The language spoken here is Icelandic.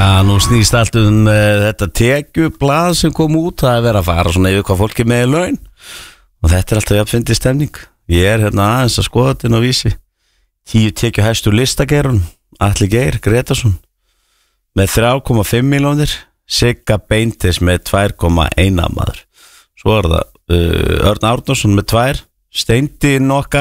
nú snýst allt þetta tekjublað sem kom út. Það verið að fara svona yfir hvað fólki með laun. Og þetta alltaf jafnfyndið stemning. Ég hérna aðeins að skoða þetta inn á Vísi. 10 tekjuhæstu listagerun. Atli Geir Gretarsson með 3,5 milljónir. Sigga Beintis með 2,1 maður. Svo það Örn Árnason með 2. Steindi nokkar